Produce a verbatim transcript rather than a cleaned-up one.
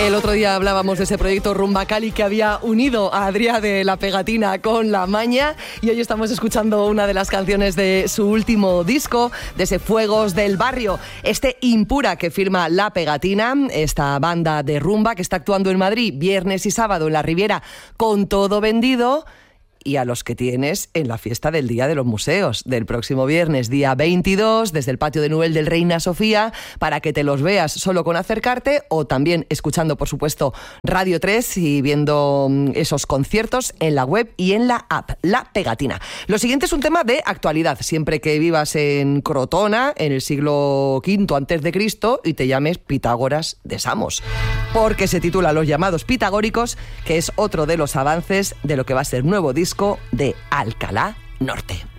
El otro día hablábamos de ese proyecto Rumba Cali que había unido a Adrià de La Pegatina con La Maña, y hoy estamos escuchando una de las canciones de su último disco, de ese Fuegos del Barrio, este Impura que firma La Pegatina, esta banda de rumba que está actuando en Madrid viernes y sábado en la Riviera con todo vendido, y a los que tienes en la fiesta del Día de los Museos del próximo viernes, día veintidós, desde el patio de Nubel del Reina Sofía, para que te los veas solo con acercarte o también escuchando, por supuesto, Radio tres y viendo esos conciertos en la web y en la app, La Pegatina. Lo siguiente es un tema de actualidad, siempre que vivas en Crotona, en el siglo quinto antes de Cristo, y te llames Pitágoras de Samos, porque se titula Los llamados pitagóricos, que es otro de los avances de lo que va a ser nuevo disco de Alcalá Norte.